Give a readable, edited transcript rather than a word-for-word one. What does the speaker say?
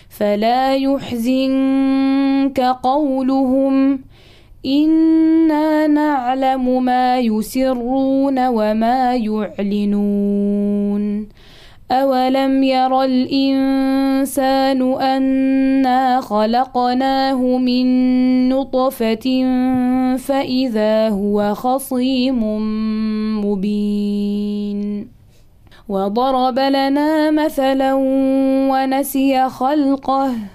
فلا يحزنك قولهم إنا نعلم ما يسرون وما يعلنون أولم ير الإنسان أنا خلقناه من نطفة فإذا هو خصيم مبين وضرب لنا مثلا ونسي خلقه